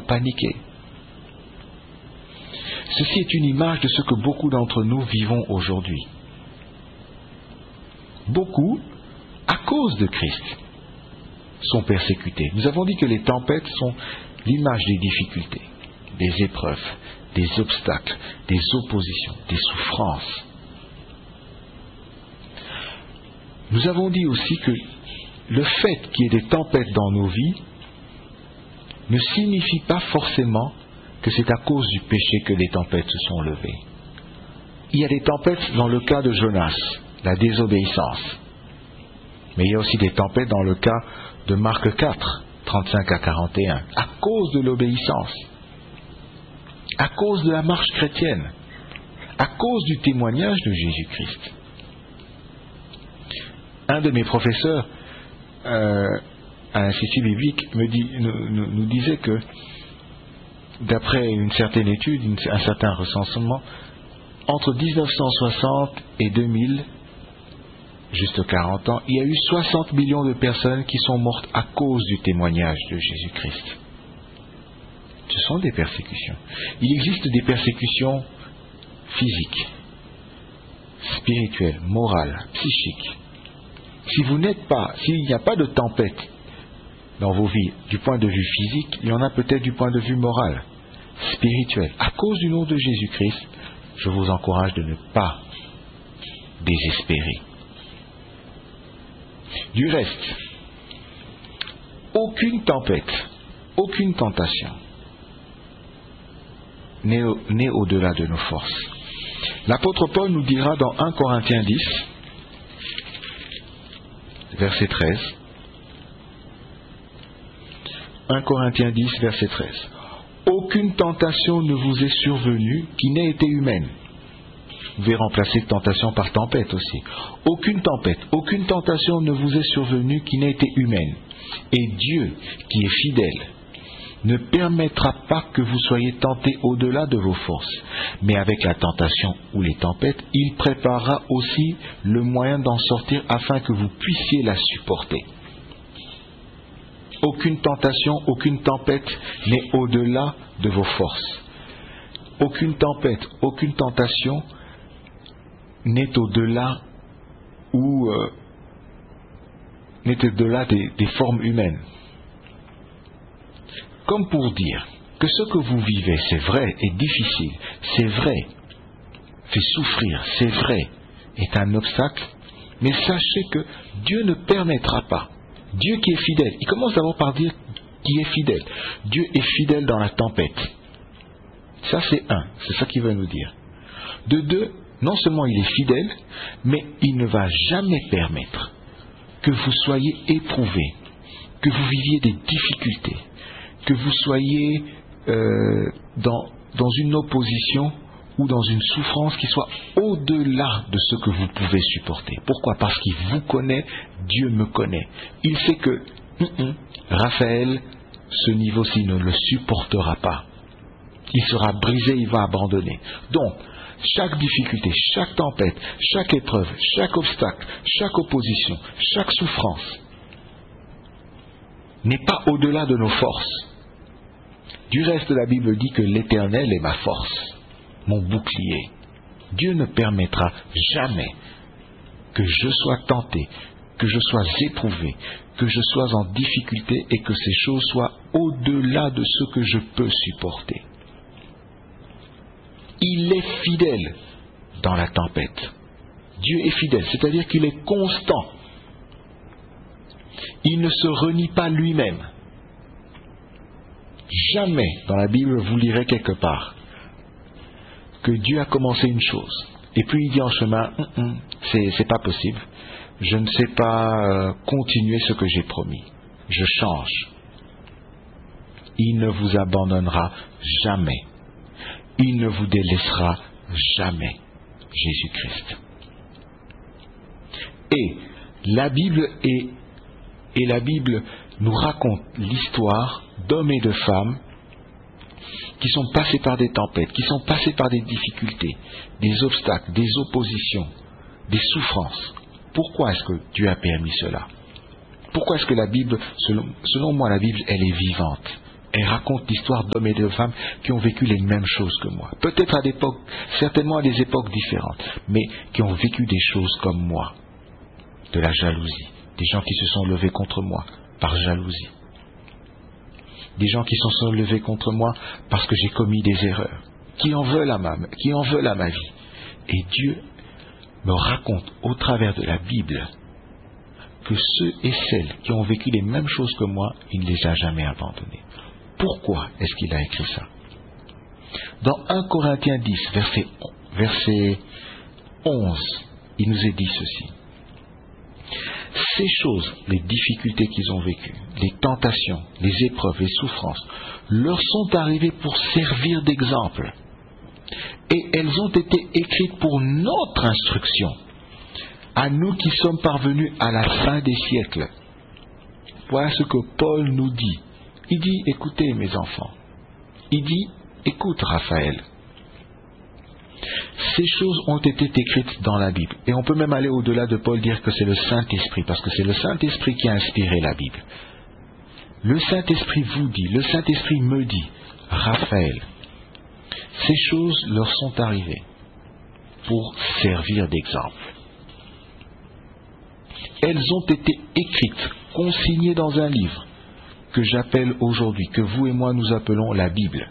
paniquer. Ceci est une image de ce que beaucoup d'entre nous vivons aujourd'hui. Beaucoup, à cause de Christ, sont persécutés. Nous avons dit que les tempêtes sont l'image des difficultés, des épreuves, des obstacles, des oppositions, des souffrances. Nous avons dit aussi que le fait qu'il y ait des tempêtes dans nos vies ne signifie pas forcément que c'est à cause du péché que les tempêtes se sont levées. Il y a des tempêtes dans le cas de Jonas, la désobéissance. Mais il y a aussi des tempêtes dans le cas de Marc 4, 35 à 41, à cause de l'obéissance, à cause de la marche chrétienne, à cause du témoignage de Jésus-Christ. Un de mes professeurs à l'Institut biblique nous disait que, d'après une certaine étude, un certain recensement, entre 1960 et 2000, juste 40 ans, il y a eu 60 millions de personnes qui sont mortes à cause du témoignage de Jésus-Christ. Ce sont des persécutions. Il existe des persécutions physiques, spirituelles, morales, psychiques. Si vous n'êtes pas, s'il n'y a pas de tempête dans vos vies du point de vue physique, il y en a peut-être du point de vue moral, spirituel. À cause du nom de Jésus-Christ, je vous encourage de ne pas désespérer. Du reste, aucune tempête, aucune tentation n'est au-delà de nos forces. L'apôtre Paul nous dira dans 1 Corinthiens 10, verset 13, 1 Corinthiens 10, verset 13. Aucune tentation ne vous est survenue qui n'ait été humaine. Vous pouvez remplacer tentation par tempête aussi. Aucune tempête, aucune tentation ne vous est survenue qui n'ait été humaine. Et Dieu, qui est fidèle, ne permettra pas que vous soyez tentés au-delà de vos forces. Mais avec la tentation ou les tempêtes, il préparera aussi le moyen d'en sortir afin que vous puissiez la supporter. Aucune tentation, aucune tempête n'est au-delà de vos forces. Aucune tempête, aucune tentation n'est au-delà des formes humaines. Comme pour dire que ce que vous vivez, c'est vrai, est difficile, c'est vrai, fait souffrir, c'est vrai, est un obstacle, mais sachez que Dieu ne permettra pas. Dieu qui est fidèle, il commence d'abord par dire qui est fidèle. Dieu est fidèle dans la tempête. Ça c'est ça qu'il veut nous dire. De deux, non seulement il est fidèle, mais il ne va jamais permettre que vous soyez éprouvés, que vous viviez des difficultés, que vous soyez dans une opposition ou dans une souffrance qui soit au-delà de ce que vous pouvez supporter. Pourquoi ? Parce qu'il vous connaît, Dieu me connaît. Il sait que Raphaël, ce niveau-ci ne le supportera pas. Il sera brisé, il va abandonner. Donc, chaque difficulté, chaque tempête, chaque épreuve, chaque obstacle, chaque opposition, chaque souffrance n'est pas au-delà de nos forces. Du reste, la Bible dit que l'Éternel est ma force, mon bouclier. Dieu ne permettra jamais que je sois tenté, que je sois éprouvé, que je sois en difficulté et que ces choses soient au-delà de ce que je peux supporter. Il est fidèle dans la tempête. Dieu est fidèle, c'est-à-dire qu'il est constant. Il ne se renie pas lui-même. Jamais dans la Bible vous lirez quelque part que Dieu a commencé une chose et puis il dit en chemin c'est pas possible, je ne sais pas continuer ce que j'ai promis, je change. Il ne vous abandonnera jamais, il ne vous délaissera jamais. Jésus-Christ. Et la Bible nous raconte l'histoire d'hommes et de femmes qui sont passés par des tempêtes, qui sont passés par des difficultés, des obstacles, des oppositions, des souffrances. Pourquoi est-ce que Dieu a permis cela ? Pourquoi est-ce que la Bible, selon moi, la Bible, elle est vivante, Elle raconte l'histoire d'hommes et de femmes qui ont vécu les mêmes choses que moi. Peut-être à l'époque, certainement à des époques différentes, mais qui ont vécu des choses comme moi. De la jalousie. Des gens qui se sont levés contre moi par jalousie. Des gens qui se sont levés contre moi parce que j'ai commis des erreurs. Qui en veulent à ma vie. Et Dieu me raconte au travers de la Bible que ceux et celles qui ont vécu les mêmes choses que moi, il ne les a jamais abandonnés. Pourquoi est-ce qu'il a écrit ça? Dans 1 Corinthiens 10, verset 11, il nous est dit ceci. Ces choses, les difficultés qu'ils ont vécues, les tentations, les épreuves, les souffrances, leur sont arrivées pour servir d'exemple. Et elles ont été écrites pour notre instruction, à nous qui sommes parvenus à la fin des siècles. Voilà ce que Paul nous dit. Il dit, écoutez mes enfants. Il dit, écoute Raphaël. Ces choses ont été écrites dans la Bible. Et on peut même aller au-delà de Paul, dire que c'est le Saint-Esprit, parce que c'est le Saint-Esprit qui a inspiré la Bible. Le Saint-Esprit vous dit, le Saint-Esprit me dit, Raphaël, ces choses leur sont arrivées pour servir d'exemple. Elles ont été écrites, consignées dans un livre, que j'appelle aujourd'hui, que vous et moi nous appelons la Bible,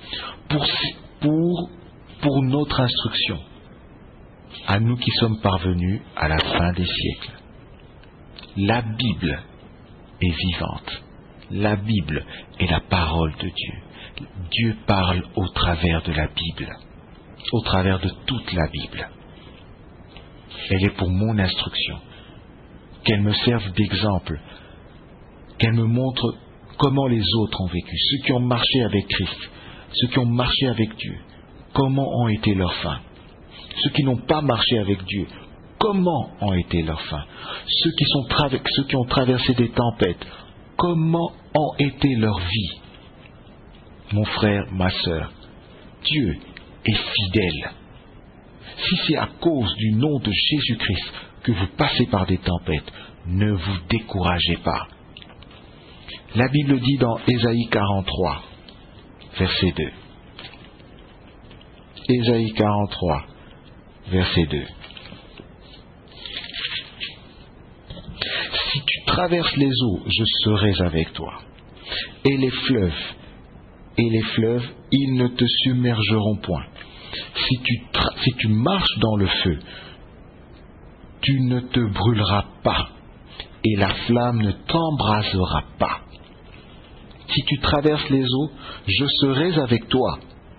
pour notre instruction, à nous qui sommes parvenus à la fin des siècles. La Bible est vivante. La Bible est la parole de Dieu. Dieu parle au travers de la Bible, au travers de toute la Bible. Elle est pour mon instruction, qu'elle me serve d'exemple, qu'elle me montre comment les autres ont vécu, ceux qui ont marché avec Christ, ceux qui ont marché avec Dieu, comment ont été leurs fins. Ceux qui n'ont pas marché avec Dieu, comment ont été leurs fins. Ceux qui ont traversé des tempêtes, comment ont été leurs vies. Mon frère, ma sœur, Dieu est fidèle. Si c'est à cause du nom de Jésus-Christ que vous passez par des tempêtes, ne vous découragez pas. La Bible dit dans Ésaïe 43, verset 2. Ésaïe 43, verset 2. Si tu traverses les eaux, je serai avec toi. Et les fleuves, ils ne te submergeront point. Si tu marches dans le feu, tu ne te brûleras pas, et la flamme ne t'embrasera pas. Si tu traverses les eaux, je serai avec toi.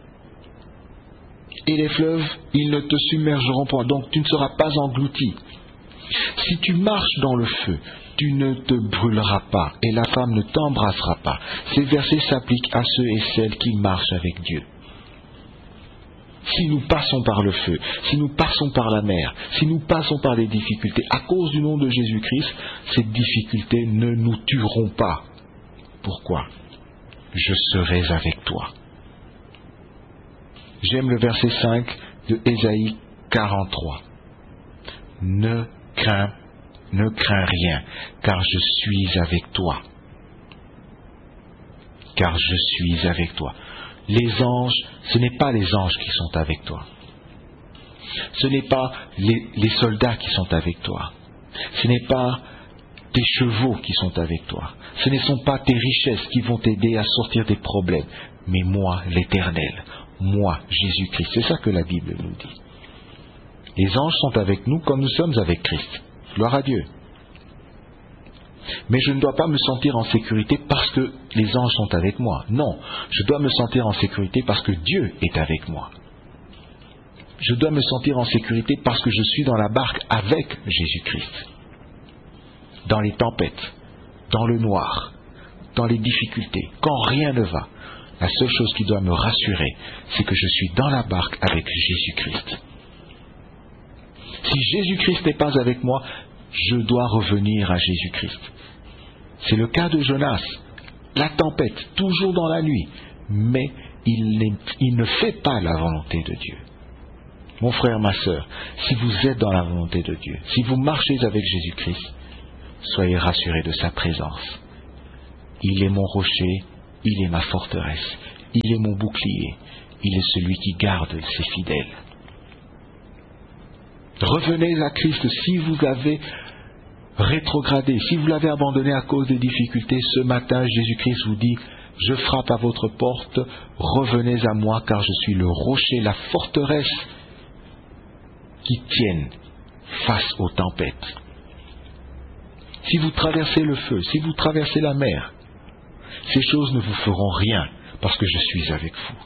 Et les fleuves, ils ne te submergeront point, donc tu ne seras pas englouti. Si tu marches dans le feu, tu ne te brûleras pas, et la flamme ne t'embrassera pas. Ces versets s'appliquent à ceux et celles qui marchent avec Dieu. Si nous passons par le feu, si nous passons par la mer, si nous passons par les difficultés, à cause du nom de Jésus-Christ, ces difficultés ne nous tueront pas. Pourquoi? Je serai avec toi. J'aime le verset 5 de Ésaïe 43. Ne crains rien, car je suis avec toi. Car je suis avec toi. Les anges, ce n'est pas les anges qui sont avec toi. Ce n'est pas les soldats qui sont avec toi. Ce n'est pas tes chevaux qui sont avec toi. Ce ne sont pas tes richesses qui vont t'aider à sortir des problèmes. Mais moi, l'Éternel, moi, Jésus-Christ. C'est ça que la Bible nous dit. Les anges sont avec nous comme nous sommes avec Christ. Gloire à Dieu. Mais je ne dois pas me sentir en sécurité parce que les anges sont avec moi. Non, je dois me sentir en sécurité parce que Dieu est avec moi. Je dois me sentir en sécurité parce que je suis dans la barque avec Jésus-Christ. Dans les tempêtes, dans le noir, dans les difficultés, quand rien ne va, la seule chose qui doit me rassurer, c'est que je suis dans la barque avec Jésus-Christ. Si Jésus-Christ n'est pas avec moi, je dois revenir à Jésus-Christ. C'est le cas de Jonas. La tempête, toujours dans la nuit, mais il ne fait pas la volonté de Dieu. Mon frère, ma sœur, si vous êtes dans la volonté de Dieu, si vous marchez avec Jésus-Christ, soyez rassurés de sa présence. Il est mon rocher il est ma forteresse, il est mon bouclier, il est celui qui garde ses fidèles. Revenez à Christ si vous avez rétrogradé, si vous l'avez abandonné à cause des difficultés. Ce matin, Jésus-Christ vous dit, je frappe à votre porte, revenez à moi car je suis le rocher, la forteresse qui tienne face aux tempêtes. Si vous traversez le feu, si vous traversez la mer, ces choses ne vous feront rien parce que je suis avec vous.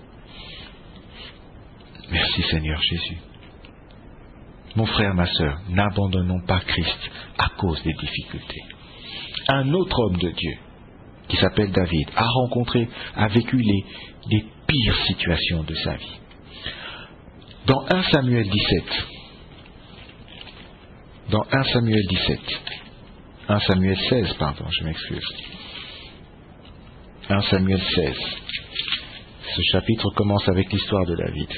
Merci Seigneur Jésus. Mon frère, ma sœur, n'abandonnons pas Christ à cause des difficultés. Un autre homme de Dieu, qui s'appelle David, a vécu les pires situations de sa vie. Dans 1 Samuel 16, je m'excuse. 1 Samuel 16. Ce chapitre commence avec l'histoire de David.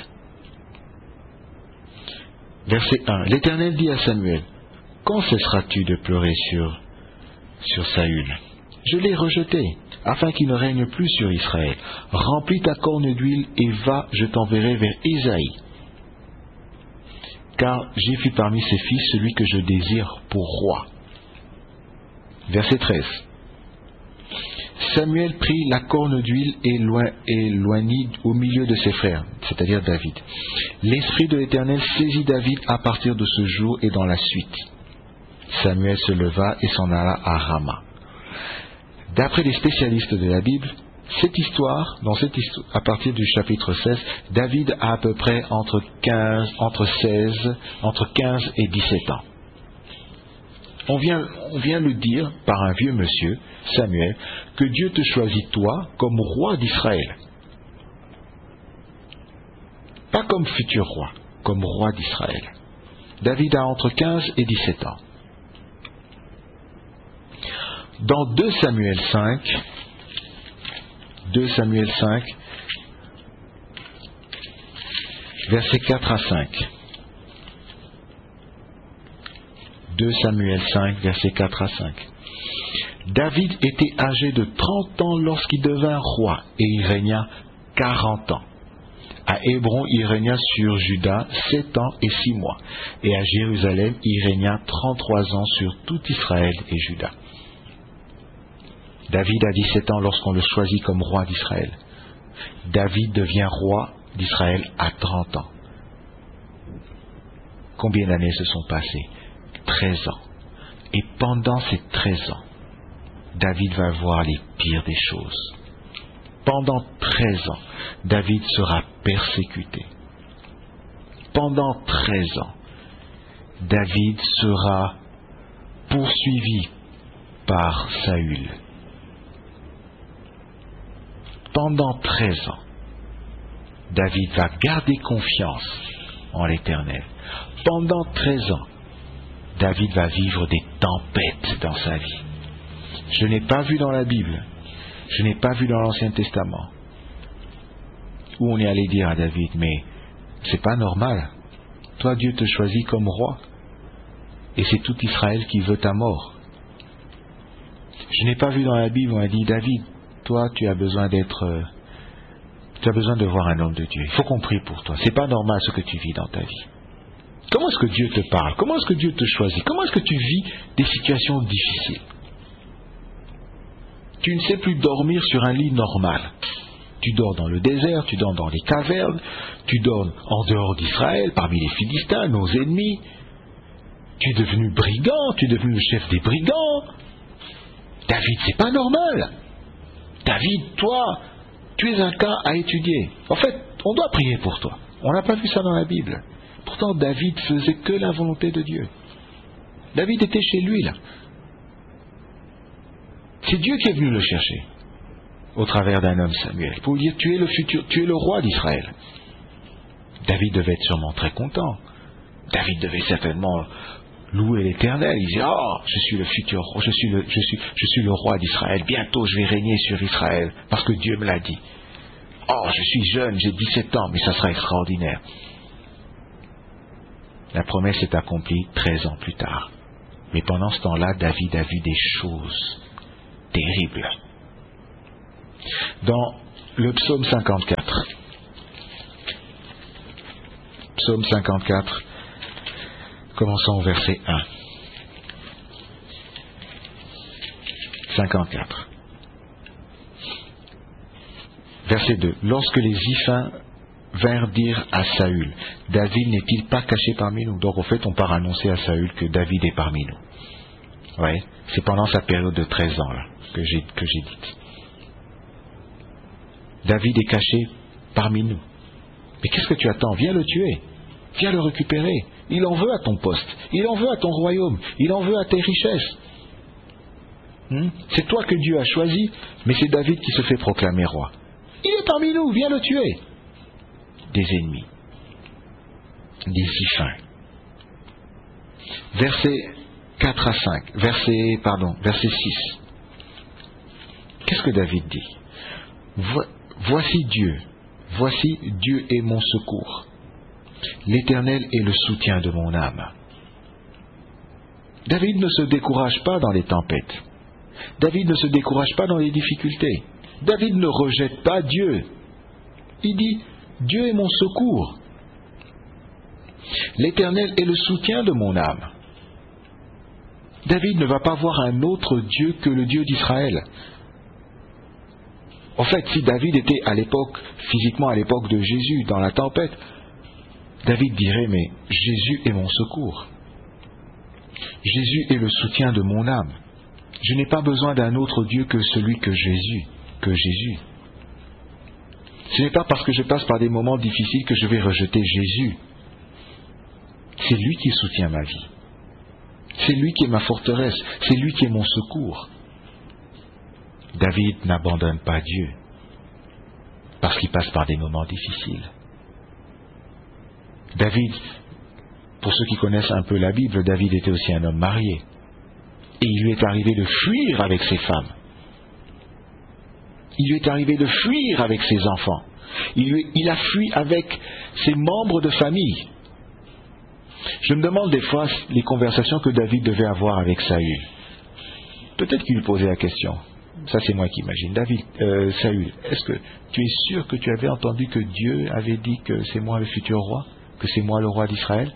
Verset 1. L'Éternel dit à Samuel, « Quand cesseras-tu de pleurer sur Saül ? Je l'ai rejeté, afin qu'il ne règne plus sur Israël. Remplis ta corne d'huile et va, je t'enverrai vers Isaïe. Car j'ai vu parmi ses fils celui que je désire pour roi. » Verset 13. Samuel prit la corne d'huile et loignit au milieu de ses frères, c'est-à-dire David. L'Esprit de l'Éternel saisit David à partir de ce jour et dans la suite. Samuel se leva et s'en alla à Rama. D'après les spécialistes de la Bible, à partir du chapitre 16, David a à peu près entre 15 et 17 ans. On vient le dire par un vieux monsieur, Samuel, que Dieu te choisit toi comme roi d'Israël. Pas comme futur roi, comme roi d'Israël. David a entre 15 et 17 ans. Dans 2 Samuel 5, versets 4 à 5. 2 Samuel 5, versets 4 à 5. David était âgé de 30 ans lorsqu'il devint roi, et il régna 40 ans. À Hébron, il régna sur Juda 7 ans et 6 mois, et à Jérusalem, il régna 33 ans sur tout Israël et Juda. David a 17 ans lorsqu'on le choisit comme roi d'Israël. David devient roi d'Israël à 30 ans. Combien d'années se sont passées ? 13 ans. Et pendant ces 13 ans, David va voir les pires des choses. Pendant 13 ans, David sera persécuté. Pendant 13 ans, David sera poursuivi par Saül. Pendant 13 ans, David va garder confiance en l'Éternel. Pendant 13 ans, David va vivre des tempêtes dans sa vie. Je n'ai pas vu dans la Bible, je n'ai pas vu dans l'Ancien Testament, où on est allé dire à David, mais c'est pas normal. Toi, Dieu te choisit comme roi, et c'est tout Israël qui veut ta mort. Je n'ai pas vu dans la Bible où on a dit, David, toi, tu as besoin de voir un homme de Dieu. Il faut qu'on prie pour toi. C'est pas normal ce que tu vis dans ta vie. Comment est-ce que Dieu te parle? Comment est-ce que Dieu te choisit? Comment est-ce que tu vis des situations difficiles? Tu ne sais plus dormir sur un lit normal. Tu dors dans le désert, tu dors dans les cavernes, tu dors en dehors d'Israël, parmi les Philistins, nos ennemis. Tu es devenu brigand, tu es devenu le chef des brigands. David, c'est pas normal. David, toi, tu es un cas à étudier. En fait, on doit prier pour toi. On n'a pas vu ça dans la Bible. Pourtant, David faisait que la volonté de Dieu. David était chez lui, là. C'est Dieu qui est venu le chercher, au travers d'un homme, Samuel, pour lui dire, tu es le roi d'Israël. David devait être sûrement très content. David devait certainement louer l'Éternel. Il disait, je suis le futur, je suis le roi d'Israël. Bientôt, je vais régner sur Israël, parce que Dieu me l'a dit. Je suis jeune, j'ai 17 ans, mais ça sera extraordinaire. La promesse est accomplie 13 ans plus tard. Mais pendant ce temps-là, David a vu des choses terribles. dans le psaume 54. Psaume 54, commençons au verset 1. 54. Verset 2. Lorsque les Ziphiens vinrent dire à Saül, David n'est-il pas caché parmi nous? Donc au fait, on part annoncer à Saül que David est parmi nous. Ouais, c'est pendant sa période de 13 ans là, que j'ai dit. David est caché parmi nous. Mais qu'est-ce que tu attends? Viens le tuer. Viens le récupérer. Il en veut à ton poste. Il en veut à ton royaume. Il en veut à tes richesses. C'est toi que Dieu a choisi, mais c'est David qui se fait proclamer roi. Il est parmi nous, viens le tuer. Des ennemis. Des Ziphiens. Verset 4 à 5. Verset 6. Qu'est-ce que David dit? Voici Dieu est mon secours. L'Éternel est le soutien de mon âme. David ne se décourage pas dans les tempêtes. David ne se décourage pas dans les difficultés. David ne rejette pas Dieu. Il dit, Dieu est mon secours. L'Éternel est le soutien de mon âme. David ne va pas voir un autre Dieu que le Dieu d'Israël. En fait, si David était à l'époque, physiquement à l'époque de Jésus, dans la tempête, David dirait, mais Jésus est mon secours. Jésus est le soutien de mon âme. Je n'ai pas besoin d'un autre Dieu que celui que Jésus. Ce n'est pas parce que je passe par des moments difficiles que je vais rejeter Jésus. C'est lui qui soutient ma vie. C'est lui qui est ma forteresse. C'est lui qui est mon secours. David n'abandonne pas Dieu parce qu'il passe par des moments difficiles. David, pour ceux qui connaissent un peu la Bible, David était aussi un homme marié. Et il lui est arrivé de fuir avec ses femmes. Il lui est arrivé de fuir avec ses enfants. Il a fui avec ses membres de famille. Je me demande des fois les conversations que David devait avoir avec Saül. Peut-être qu'il lui posait la question. Ça, c'est moi qui imagine. Saül, est-ce que tu es sûr que tu avais entendu que Dieu avait dit que c'est moi le futur roi? Que c'est moi le roi d'Israël?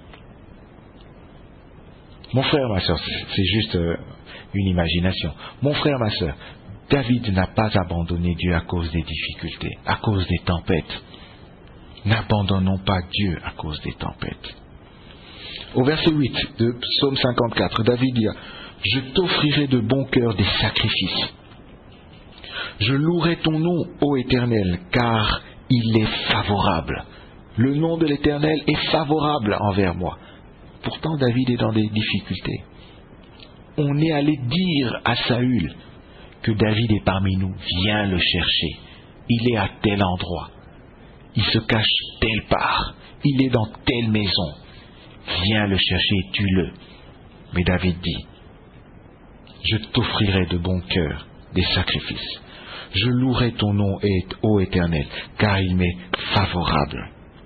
Mon frère, ma soeur, c'est juste une imagination. Mon frère, ma soeur, David n'a pas abandonné Dieu à cause des difficultés, à cause des tempêtes. N'abandonnons pas Dieu à cause des tempêtes. Au verset 8 de Psaume 54, David dit, « Je t'offrirai de bon cœur des sacrifices. Je louerai ton nom, ô Éternel, car il est favorable. Le nom de l'Éternel est favorable envers moi. » Pourtant, David est dans des difficultés. On est allé dire à Saül que David est parmi nous. Viens le chercher. Il est à tel endroit. Il se cache telle part. Il est dans telle maison. Viens le chercher et tue-le. Mais David dit, je t'offrirai de bon cœur des sacrifices. Je louerai ton nom, ô Éternel, car il m'est favorable.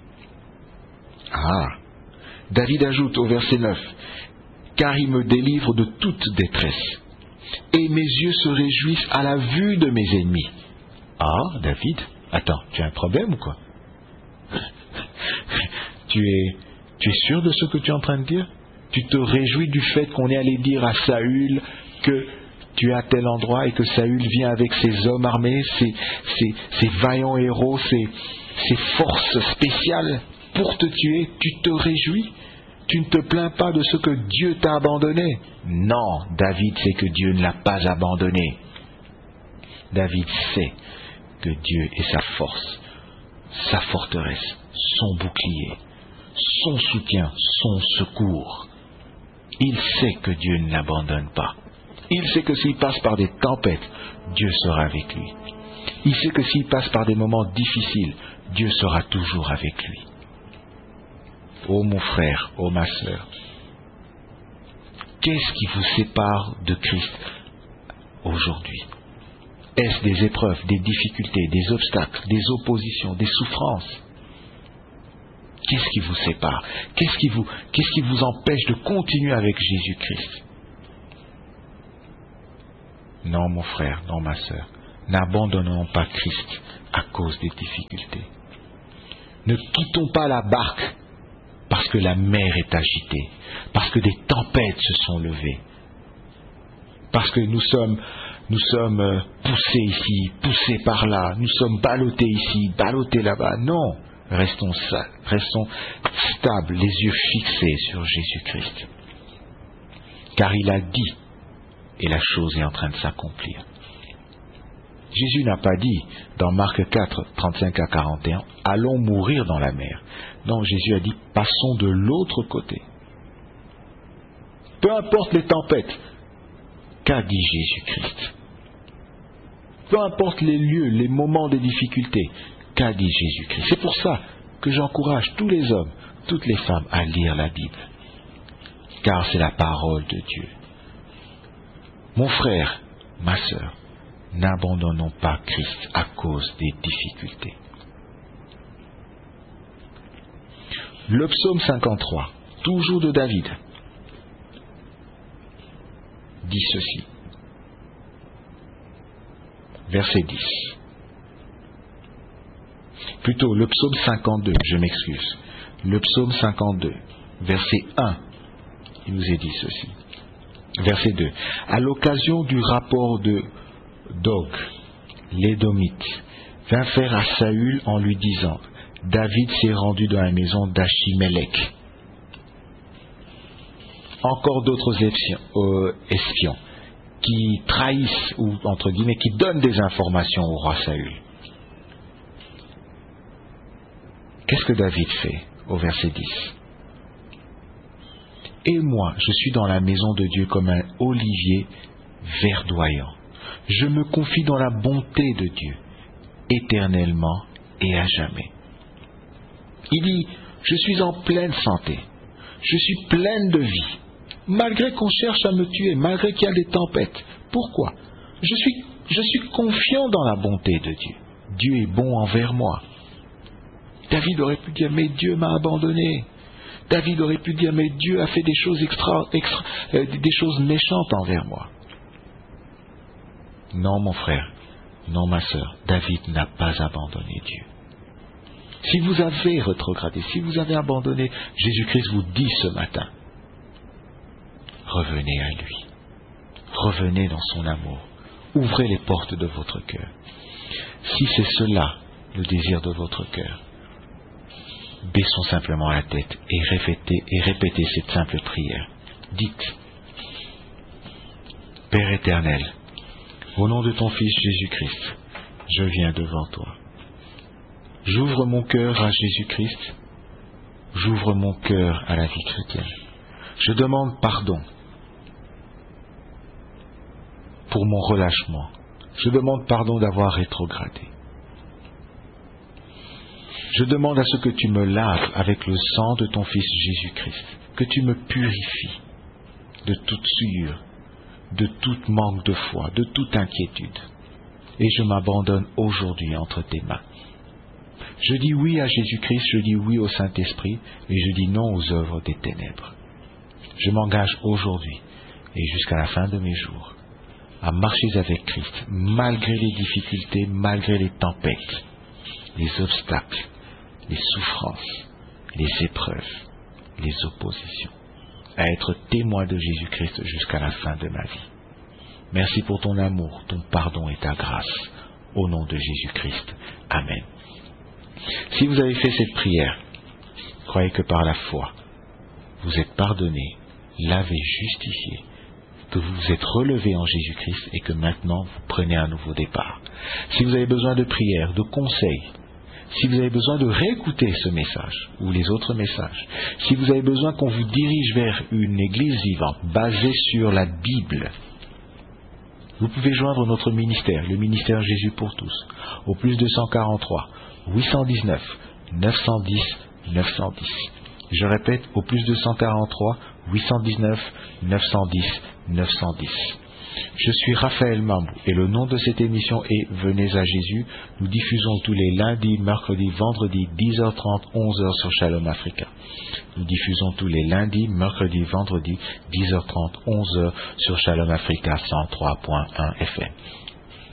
Ah! David ajoute au verset 9, car il me délivre de toute détresse, et mes yeux se réjouissent à la vue de mes ennemis. Ah, David, attends, tu as un problème ou quoi? Tu es sûr de ce que tu es en train de dire? Tu te réjouis du fait qu'on est allé dire à Saül que tu es à tel endroit et que Saül vient avec ses hommes armés, ses vaillants héros, ses forces spéciales pour te tuer? Tu te réjouis? Tu ne te plains pas de ce que Dieu t'a abandonné? Non, David sait que Dieu ne l'a pas abandonné. David sait que Dieu est sa force, sa forteresse, son bouclier, son soutien, son secours. Il sait que Dieu ne l'abandonne pas. Il sait que s'il passe par des tempêtes, Dieu sera avec lui. Il sait que s'il passe par des moments difficiles, Dieu sera toujours avec lui. Ô mon frère, ô ma sœur, qu'est-ce qui vous sépare de Christ aujourd'hui? Est-ce des épreuves, des difficultés, des obstacles, des oppositions, des souffrances? Qu'est-ce qui vous sépare? Qu'est-ce qui vous empêche de continuer avec Jésus-Christ? Non, mon frère, non, ma sœur. N'abandonnons pas Christ à cause des difficultés. Ne quittons pas la barque parce que la mer est agitée, parce que des tempêtes se sont levées, parce que nous sommes poussés ici, poussés par là, nous sommes ballottés ici, ballottés là-bas. Non, restons stables, les yeux fixés sur Jésus-Christ. Car il a dit, et la chose est en train de s'accomplir. Jésus n'a pas dit, dans Marc 4, 35 à 41, « Allons mourir dans la mer ». Non, Jésus a dit, « Passons de l'autre côté ». Peu importe les tempêtes, qu'a dit Jésus-Christ? Peu importe les lieux, les moments de difficulté, qu'a dit Jésus-Christ? C'est pour ça que j'encourage tous les hommes, toutes les femmes à lire la Bible. Car c'est la parole de Dieu. Mon frère, ma sœur, n'abandonnons pas Christ à cause des difficultés. Le psaume 53, toujours de David, dit ceci. Verset 10. Plutôt, le psaume 52, je m'excuse. Le psaume 52, verset 1, il nous est dit ceci. Verset 2. À l'occasion du rapport de Dog, l'Édomite, vint faire à Saül en lui disant, David s'est rendu dans la maison d'Achimélec. Encore d'autres espions qui trahissent, ou entre guillemets, qui donnent des informations au roi Saül. Qu'est-ce que David fait au verset 10? Et moi, je suis dans la maison de Dieu comme un olivier verdoyant. Je me confie dans la bonté de Dieu, éternellement et à jamais. Il dit, je suis en pleine santé, je suis pleine de vie, malgré qu'on cherche à me tuer, malgré qu'il y a des tempêtes. Pourquoi? Je suis confiant dans la bonté de Dieu. Dieu est bon envers moi. David aurait pu dire, mais Dieu m'a abandonné. David aurait pu dire, mais Dieu a fait des choses des choses méchantes envers moi. Non, mon frère, non, ma sœur, David n'a pas abandonné Dieu. Si vous avez rétrogradé, si vous avez abandonné, Jésus-Christ vous dit ce matin, revenez à lui. Revenez dans son amour. Ouvrez les portes de votre cœur. Si c'est cela, le désir de votre cœur, baissons simplement la tête et répétez cette simple prière. Dites, Père éternel, au nom de ton Fils Jésus-Christ, je viens devant toi. J'ouvre mon cœur à Jésus-Christ, j'ouvre mon cœur à la vie chrétienne. Je demande pardon pour mon relâchement. Je demande pardon d'avoir rétrogradé. Je demande à ce que tu me laves avec le sang de ton Fils Jésus-Christ, que tu me purifies de toute souillure, de tout manque de foi, de toute inquiétude. Et je m'abandonne aujourd'hui entre tes mains. Je dis oui à Jésus-Christ, je dis oui au Saint-Esprit, et je dis non aux œuvres des ténèbres. Je m'engage aujourd'hui et jusqu'à la fin de mes jours à marcher avec Christ, malgré les difficultés, malgré les tempêtes, les obstacles, les souffrances, les épreuves, les oppositions, à être témoin de Jésus-Christ jusqu'à la fin de ma vie. Merci pour ton amour, ton pardon et ta grâce. Au nom de Jésus-Christ. Amen. Si vous avez fait cette prière, croyez que par la foi, vous êtes pardonné, lavé, justifié, que vous vous êtes relevé en Jésus-Christ et que maintenant vous prenez un nouveau départ. Si vous avez besoin de prières, de conseils, si vous avez besoin de réécouter ce message ou les autres messages, si vous avez besoin qu'on vous dirige vers une église vivante basée sur la Bible, vous pouvez joindre notre ministère, le ministère Jésus pour tous, au plus 243 819 910 910. Je répète, au plus 243 819 910 910. Je suis Raphaël Mambou et le nom de cette émission est Venez à Jésus. Nous diffusons tous les lundis, mercredis, vendredis, 10h30, 11h sur Shalom Africa. Nous diffusons tous les lundis, mercredis, vendredis, 10h30, 11h sur Shalom Africa 103.1 FM.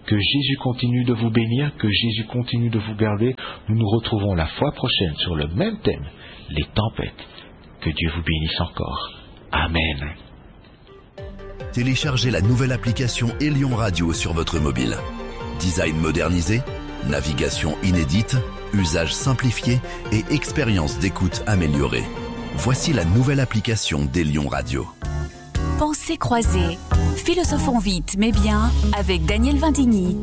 Que Jésus continue de vous bénir, que Jésus continue de vous garder. Nous nous retrouvons la fois prochaine sur le même thème, les tempêtes. Que Dieu vous bénisse encore. Amen. Téléchargez la nouvelle application Elion Radio sur votre mobile. Design modernisé, navigation inédite, usage simplifié et expérience d'écoute améliorée. Voici la nouvelle application d'Elion Radio. Pensées croisées. Philosophons vite mais bien avec Daniel Vindigny.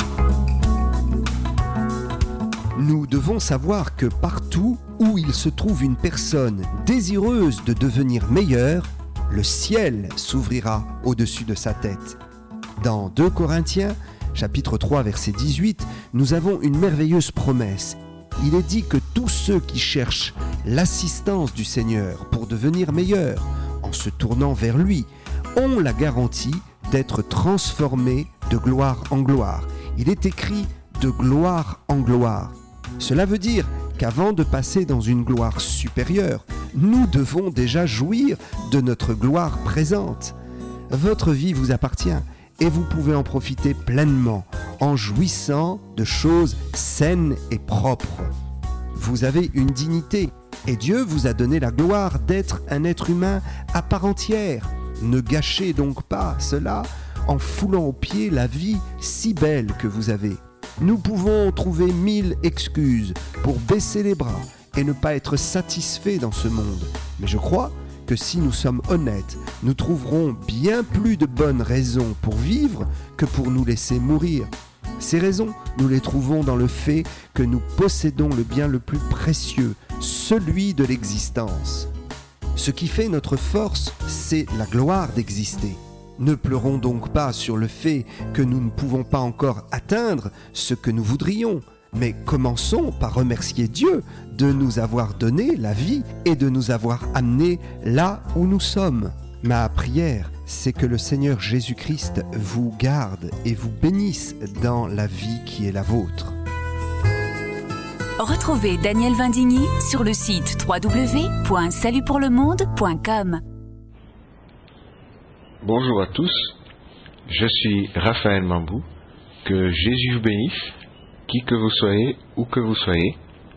Nous devons savoir que partout où il se trouve une personne désireuse de devenir meilleure, le ciel s'ouvrira au-dessus de sa tête. Dans 2 Corinthiens, chapitre 3, verset 18, nous avons une merveilleuse promesse. Il est dit que tous ceux qui cherchent l'assistance du Seigneur pour devenir meilleurs, en se tournant vers lui, ont la garantie d'être transformés de gloire en gloire. Il est écrit de gloire en gloire. Cela veut dire qu'avant de passer dans une gloire supérieure, nous devons déjà jouir de notre gloire présente. Votre vie vous appartient et vous pouvez en profiter pleinement en jouissant de choses saines et propres. Vous avez une dignité et Dieu vous a donné la gloire d'être un être humain à part entière. Ne gâchez donc pas cela en foulant aux pieds la vie si belle que vous avez. Nous pouvons trouver 1000 excuses pour baisser les bras et ne pas être satisfaits dans ce monde. Mais je crois que si nous sommes honnêtes, nous trouverons bien plus de bonnes raisons pour vivre que pour nous laisser mourir. Ces raisons, nous les trouvons dans le fait que nous possédons le bien le plus précieux, celui de l'existence. Ce qui fait notre force, c'est la gloire d'exister. Ne pleurons donc pas sur le fait que nous ne pouvons pas encore atteindre ce que nous voudrions, mais commençons par remercier Dieu de nous avoir donné la vie et de nous avoir amenés là où nous sommes. Ma prière, c'est que le Seigneur Jésus-Christ vous garde et vous bénisse dans la vie qui est la vôtre. Retrouvez Daniel Vindigny sur le site www.salutpourlemonde.com. Bonjour à tous, je suis Raphaël Mambou. Que Jésus vous bénisse, qui que vous soyez, où que vous soyez.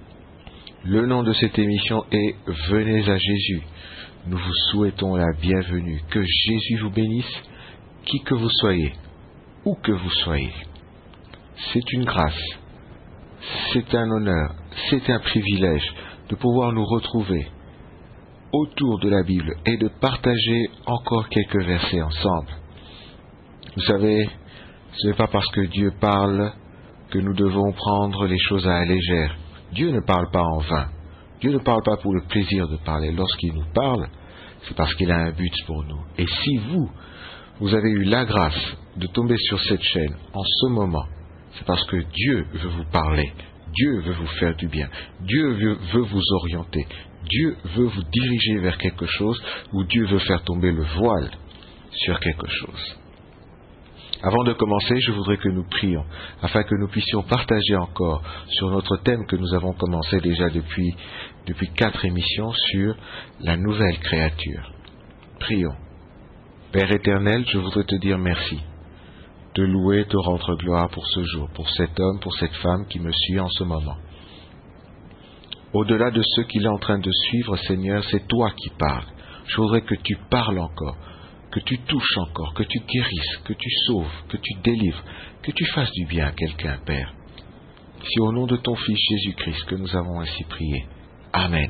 Le nom de cette émission est Venez à Jésus. Nous vous souhaitons la bienvenue. Que Jésus vous bénisse, qui que vous soyez, où que vous soyez. C'est une grâce, c'est un honneur, c'est un privilège de pouvoir nous retrouver autour de la Bible et de partager encore quelques versets ensemble. Vous savez, ce n'est pas parce que Dieu parle que nous devons prendre les choses à la légère. Dieu ne parle pas en vain. Dieu ne parle pas pour le plaisir de parler. Lorsqu'il nous parle, c'est parce qu'il a un but pour nous. Et si vous avez eu la grâce de tomber sur cette chaîne en ce moment, c'est parce que Dieu veut vous parler. Dieu veut vous faire du bien. Dieu veut vous orienter. Dieu veut vous diriger vers quelque chose, ou Dieu veut faire tomber le voile sur quelque chose. Avant de commencer, je voudrais que nous prions, afin que nous puissions partager encore sur notre thème que nous avons commencé déjà depuis 4 émissions sur la nouvelle créature. Prions. Père éternel, je voudrais te dire merci, te louer, te rendre gloire pour ce jour, pour cet homme, pour cette femme qui me suit en ce moment. Au-delà de ce qu'il est en train de suivre, Seigneur, c'est toi qui parles. Je voudrais que tu parles encore, que tu touches encore, que tu guérisses, que tu sauves, que tu délivres, que tu fasses du bien à quelqu'un, Père. C'est au nom de ton Fils Jésus-Christ que nous avons ainsi prié. Amen.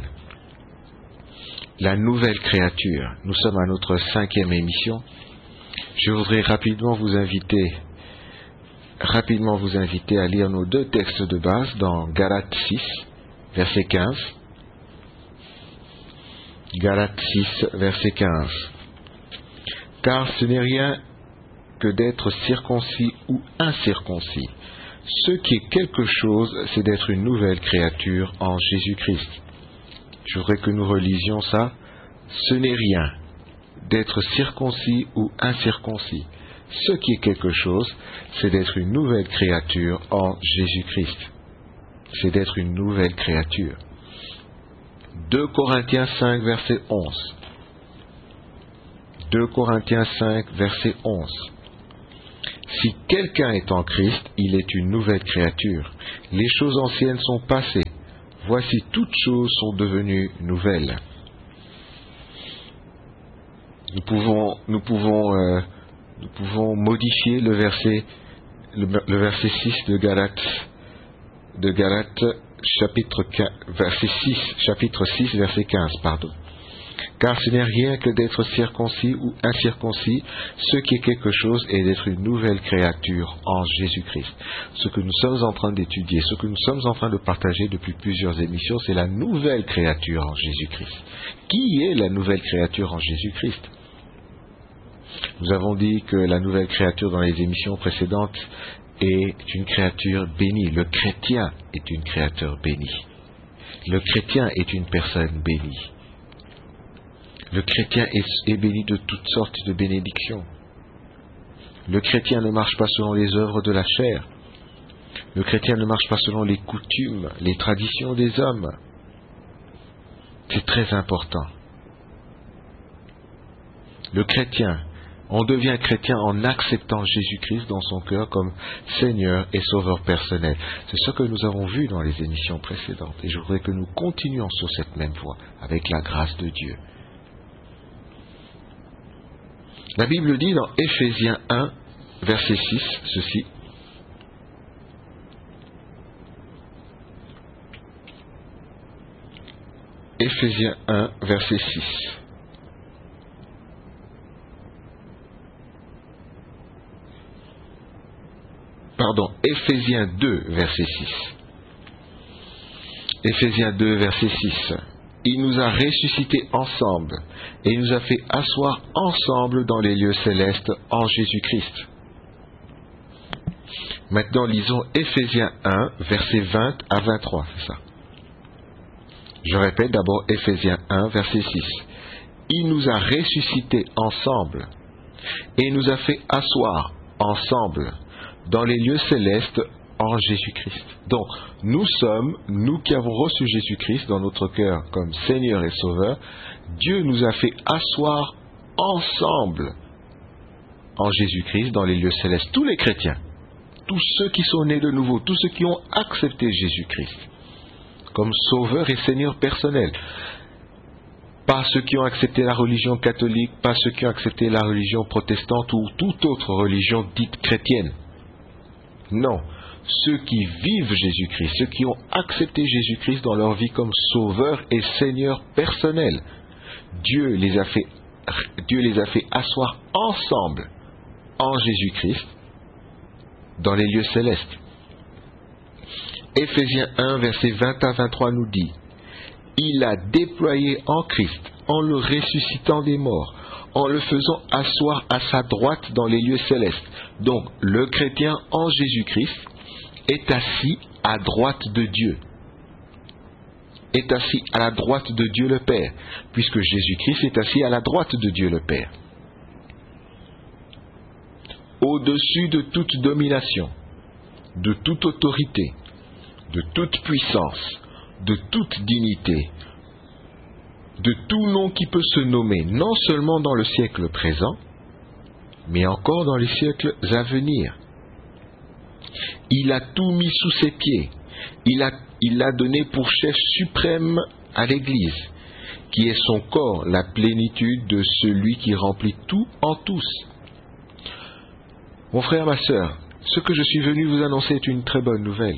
La nouvelle créature. Nous sommes à notre 5e émission. Je voudrais rapidement vous inviter à lire nos 2 textes de base dans Galates 6, verset 15. Galates 6, verset 15. Car ce n'est rien que d'être circoncis ou incirconcis. Ce qui est quelque chose, c'est d'être une nouvelle créature en Jésus-Christ. Je voudrais que nous relisions ça. Ce n'est rien d'être circoncis ou incirconcis. Ce qui est quelque chose, c'est d'être une nouvelle créature en Jésus-Christ. C'est d'être une nouvelle créature. 2 Corinthiens 5, verset 11. 2 Corinthiens 5, verset 11. Si quelqu'un est en Christ, il est une nouvelle créature. Les choses anciennes sont passées. Voici, toutes choses sont devenues nouvelles. Nous pouvons modifier le verset 6 de Galates, chapitre 6, verset 15, pardon. Car ce n'est rien que d'être circoncis ou incirconcis, ce qui est quelque chose est d'être une nouvelle créature en Jésus-Christ. Ce que nous sommes en train d'étudier, ce que nous sommes en train de partager depuis plusieurs émissions, c'est la nouvelle créature en Jésus-Christ. Qui est la nouvelle créature en Jésus-Christ ? Nous avons dit que la nouvelle créature dans les émissions précédentes est une créature bénie. Le chrétien est une créature bénie. Le chrétien est une personne bénie. Le chrétien est béni de toutes sortes de bénédictions. Le chrétien ne marche pas selon les œuvres de la chair. Le chrétien ne marche pas selon les coutumes, les traditions des hommes. C'est très important. Le chrétien, on devient chrétien en acceptant Jésus-Christ dans son cœur comme Seigneur et Sauveur personnel. C'est ce que nous avons vu dans les émissions précédentes. Et je voudrais que nous continuions sur cette même voie, avec la grâce de Dieu. La Bible dit dans Éphésiens 1, verset 6, ceci. Éphésiens 1, verset 6. Pardon, Éphésiens 2, verset 6. Éphésiens 2, verset 6. Il nous a ressuscités ensemble et nous a fait asseoir ensemble dans les lieux célestes en Jésus-Christ. Maintenant, lisons Éphésiens 1, versets 20 à 23, c'est ça. Je répète d'abord Éphésiens 1, verset 6. Il nous a ressuscités ensemble et nous a fait asseoir ensemble dans les lieux célestes en Jésus-Christ. Donc, nous qui avons reçu Jésus-Christ dans notre cœur comme Seigneur et Sauveur, Dieu nous a fait asseoir ensemble en Jésus-Christ dans les lieux célestes. Tous les chrétiens, tous ceux qui sont nés de nouveau, tous ceux qui ont accepté Jésus-Christ comme Sauveur et Seigneur personnel. Pas ceux qui ont accepté la religion catholique, pas ceux qui ont accepté la religion protestante ou toute autre religion dite chrétienne. Non, ceux qui vivent Jésus-Christ, ceux qui ont accepté Jésus-Christ dans leur vie comme Sauveur et Seigneur personnel. Dieu les a fait asseoir ensemble en Jésus-Christ dans les lieux célestes. Éphésiens 1, versets 20 à 23 nous dit: Il a déployé en Christ, en le ressuscitant des morts, en le faisant asseoir à sa droite dans les lieux célestes. Donc, le chrétien en Jésus-Christ est assis à droite de Dieu. Est assis à la droite de Dieu le Père, puisque Jésus-Christ est assis à la droite de Dieu le Père. Au-dessus de toute domination, de toute autorité, de toute puissance, de toute dignité, de tout nom qui peut se nommer, non seulement dans le siècle présent, mais encore dans les siècles à venir. Il a tout mis sous ses pieds. Il a donné pour chef suprême à l'Église, qui est son corps, la plénitude de celui qui remplit tout en tous. Mon frère, ma sœur, ce que je suis venu vous annoncer est une très bonne nouvelle.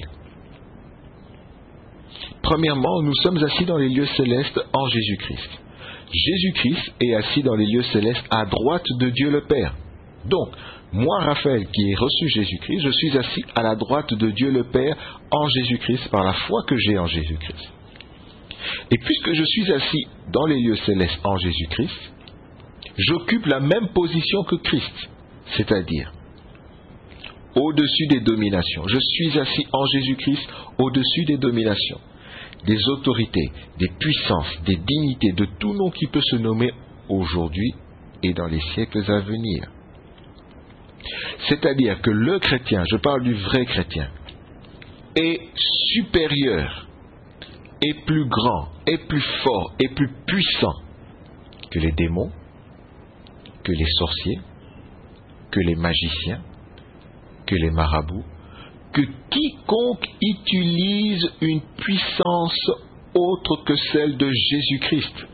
Premièrement, nous sommes assis dans les lieux célestes en Jésus-Christ. Jésus-Christ est assis dans les lieux célestes à droite de Dieu le Père. Donc, moi, Raphaël, qui ai reçu Jésus-Christ, je suis assis à la droite de Dieu le Père en Jésus-Christ par la foi que j'ai en Jésus-Christ. Et puisque je suis assis dans les lieux célestes en Jésus-Christ, j'occupe la même position que Christ, c'est-à-dire au-dessus des dominations. Je suis assis en Jésus-Christ au-dessus des dominations, des autorités, des puissances, des dignités, de tout nom qui peut se nommer aujourd'hui et dans les siècles à venir. C'est-à-dire que le chrétien, je parle du vrai chrétien, est supérieur, est plus grand, est plus fort, est plus puissant que les démons, que les sorciers, que les magiciens, que les marabouts, que quiconque utilise une puissance autre que celle de Jésus-Christ.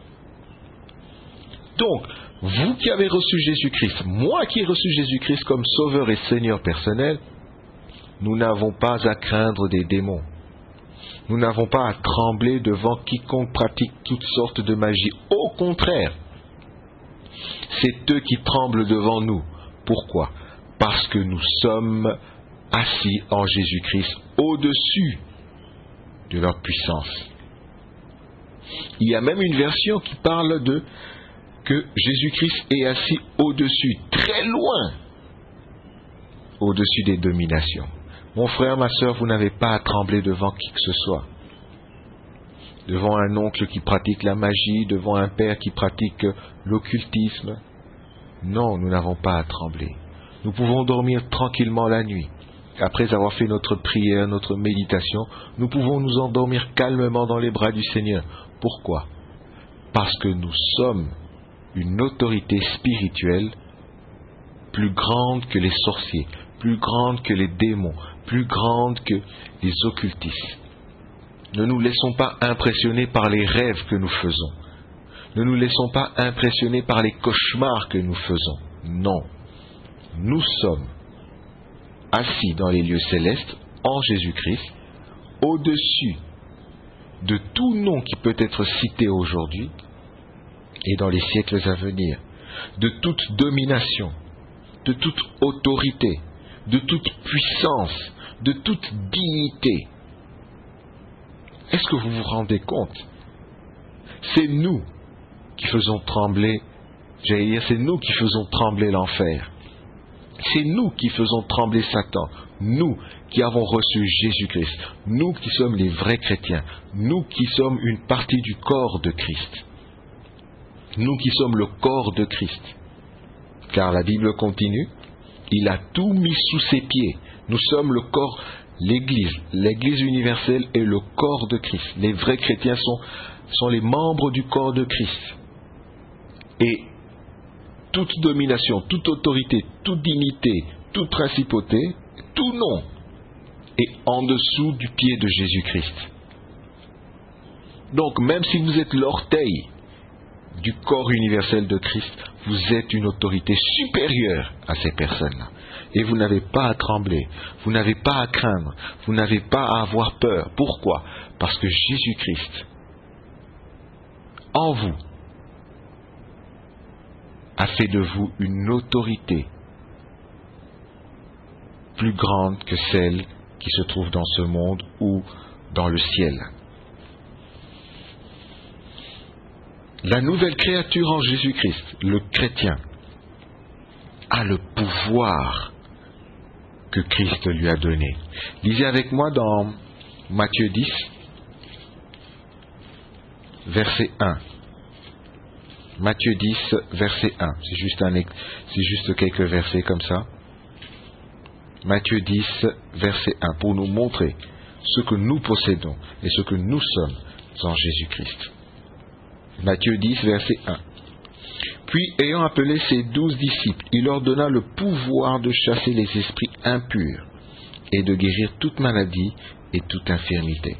Donc, vous qui avez reçu Jésus-Christ, moi qui ai reçu Jésus-Christ comme Sauveur et Seigneur personnel, nous n'avons pas à craindre des démons. Nous n'avons pas à trembler devant quiconque pratique toutes sortes de magie. Au contraire, c'est eux qui tremblent devant nous. Pourquoi? Parce que nous sommes assis en Jésus-Christ au-dessus de leur puissance. Il y a même une version qui parle de que Jésus-Christ est assis au-dessus, très loin, au-dessus des dominations. Mon frère, ma sœur, vous n'avez pas à trembler devant qui que ce soit. Devant un oncle qui pratique la magie, devant un père qui pratique l'occultisme. Non, nous n'avons pas à trembler. Nous pouvons dormir tranquillement la nuit. Après avoir fait notre prière, notre méditation, nous pouvons nous endormir calmement dans les bras du Seigneur. Pourquoi? Parce que nous sommes une autorité spirituelle plus grande que les sorciers, plus grande que les démons, plus grande que les occultistes. Ne nous laissons pas impressionner par les rêves que nous faisons. Ne nous laissons pas impressionner par les cauchemars que nous faisons. Non. Nous sommes assis dans les lieux célestes, en Jésus-Christ, au-dessus de tout nom qui peut être cité aujourd'hui et dans les siècles à venir, de toute domination, de toute autorité, de toute puissance, de toute dignité. Est-ce que vous vous rendez compte? C'est nous qui faisons trembler, c'est nous qui faisons trembler l'enfer. C'est nous qui faisons trembler Satan. Nous qui avons reçu Jésus-Christ. Nous qui sommes les vrais chrétiens. Nous qui sommes une partie du corps de Christ. Nous qui sommes le corps de Christ. Car la Bible continue, il a tout mis sous ses pieds. Nous sommes le corps, l'Église. L'Église universelle est le corps de Christ. Les vrais chrétiens sont les membres du corps de Christ. Et toute domination, toute autorité, toute dignité, toute principauté, tout nom est en dessous du pied de Jésus-Christ. Donc même si vous êtes l'orteil du corps universel de Christ, vous êtes une autorité supérieure à ces personnes-là. Et vous n'avez pas à trembler, vous n'avez pas à craindre, vous n'avez pas à avoir peur. Pourquoi? Parce que Jésus-Christ, en vous, a fait de vous une autorité plus grande que celle qui se trouve dans ce monde ou dans le ciel. La nouvelle créature en Jésus-Christ, le chrétien, a le pouvoir que Christ lui a donné. Lisez avec moi dans Matthieu 10, verset 1. Matthieu 10, verset 1. C'est juste quelques versets comme ça. Matthieu 10, verset 1, pour nous montrer ce que nous possédons et ce que nous sommes en Jésus-Christ. Matthieu 10, verset 1. Puis, ayant appelé ses 12 disciples, il leur donna le pouvoir de chasser les esprits impurs et de guérir toute maladie et toute infirmité.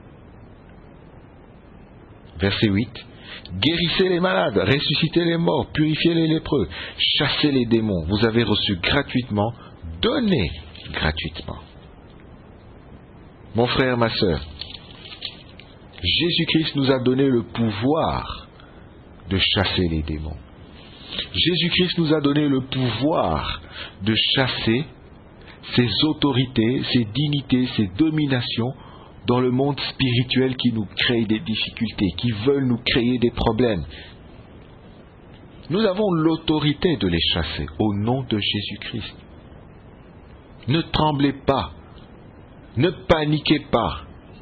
Verset 8. Guérissez les malades, ressuscitez les morts, purifiez les lépreux, chassez les démons. Vous avez reçu gratuitement, donnez gratuitement. Mon frère, ma sœur, Jésus-Christ nous a donné le pouvoir de chasser les démons. Jésus-Christ nous a donné le pouvoir de chasser ces autorités, ces dignités, ces dominations dans le monde spirituel qui nous crée des difficultés, qui veulent nous créer des problèmes. Nous avons l'autorité de les chasser au nom de Jésus-Christ. Ne tremblez pas, ne paniquez pas.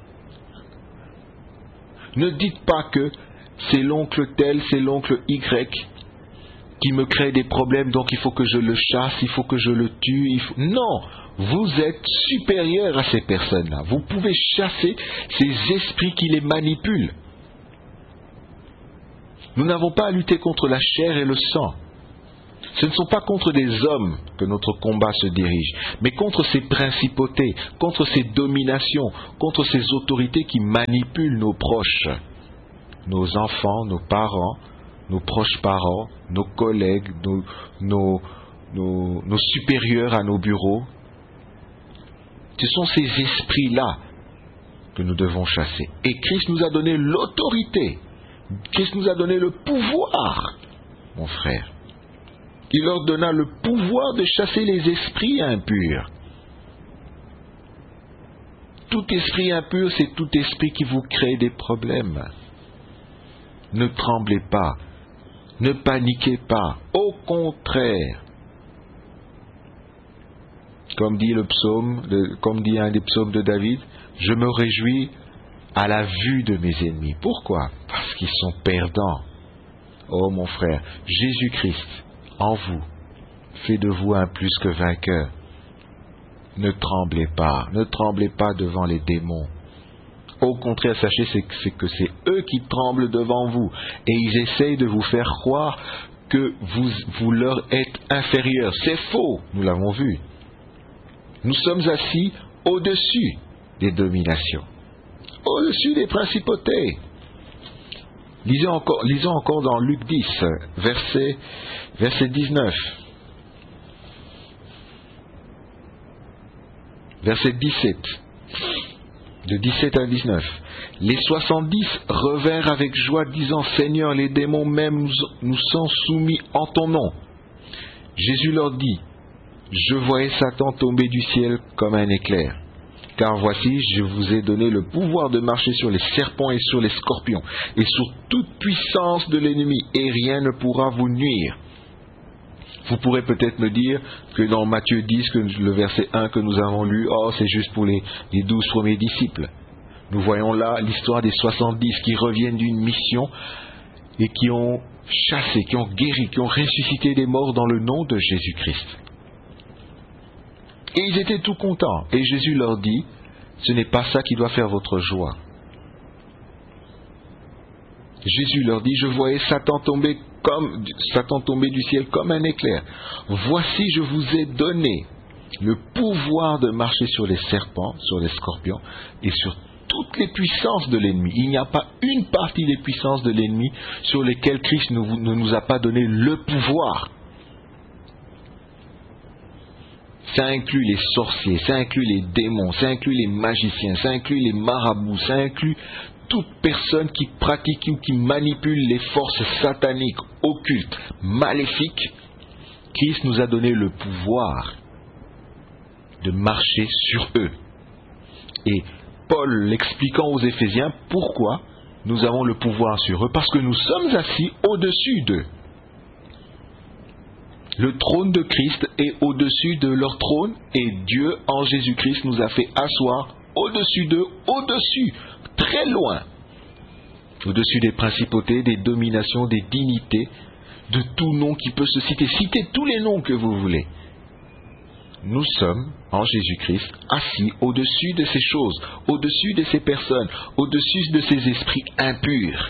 Ne dites pas que c'est l'oncle tel, c'est l'oncle Y qui me crée des problèmes, donc il faut que je le chasse, il faut que je le tue. Non, vous êtes supérieur à ces personnes-là. Vous pouvez chasser ces esprits qui les manipulent. Nous n'avons pas à lutter contre la chair et le sang. Ce ne sont pas contre des hommes que notre combat se dirige, mais contre ces principautés, contre ces dominations, contre ces autorités qui manipulent nos proches, nos enfants, nos parents, nos proches parents, nos collègues, nos supérieurs à nos bureaux. Ce sont ces esprits-là que nous devons chasser. Et Christ nous a donné l'autorité. Christ nous a donné le pouvoir, mon frère. Il leur donna le pouvoir de chasser les esprits impurs. Tout esprit impur, c'est tout esprit qui vous crée des problèmes. Ne tremblez pas, ne paniquez pas, au contraire. Comme dit un des psaumes de David, je me réjouis à la vue de mes ennemis. Pourquoi? Parce qu'ils sont perdants. Oh mon frère, Jésus-Christ, en vous, fait de vous un plus que vainqueur. Ne tremblez pas devant les démons. Au contraire, sachez que c'est eux qui tremblent devant vous, et ils essayent de vous faire croire que vous leur êtes inférieurs. C'est faux, nous l'avons vu. Nous sommes assis au-dessus des dominations, au-dessus des principautés. Lisons encore dans Luc 10, verset 19. Verset 17. De 17 à 19. Les 70 revinrent avec joie, disant, Seigneur, les démons même nous sont soumis en ton nom. Jésus leur dit, je voyais Satan tomber du ciel comme un éclair. Car voici, je vous ai donné le pouvoir de marcher sur les serpents et sur les scorpions, et sur toute puissance de l'ennemi, et rien ne pourra vous nuire. Vous pourrez peut-être me dire que dans Matthieu 10, que le verset 1 que nous avons lu, c'est juste pour les 12 premiers disciples. Nous voyons là l'histoire des 70 qui reviennent d'une mission et qui ont chassé, qui ont guéri, qui ont ressuscité des morts dans le nom de Jésus-Christ. Et ils étaient tout contents. Et Jésus leur dit, ce n'est pas ça qui doit faire votre joie. Jésus leur dit, je voyais Satan tomber du ciel comme un éclair. Voici, je vous ai donné le pouvoir de marcher sur les serpents, sur les scorpions et sur toutes les puissances de l'ennemi. Il n'y a pas une partie des puissances de l'ennemi sur lesquelles Christ ne nous a pas donné le pouvoir. Ça inclut les sorciers, ça inclut les démons, ça inclut les magiciens, ça inclut les marabouts, ça inclut toute personne qui pratique ou qui manipule les forces sataniques, occultes, maléfiques. Christ nous a donné le pouvoir de marcher sur eux. Et Paul l'expliquant aux Éphésiens, pourquoi nous avons le pouvoir sur eux? Parce que nous sommes assis au-dessus d'eux. Le trône de Christ est au-dessus de leur trône, et Dieu, en Jésus-Christ, nous a fait asseoir au-dessus d'eux, au-dessus, très loin, au-dessus des principautés, des dominations, des dignités, de tout nom qui peut se citer. Citez tous les noms que vous voulez. Nous sommes, en Jésus-Christ, assis au-dessus de ces choses, au-dessus de ces personnes, au-dessus de ces esprits impurs.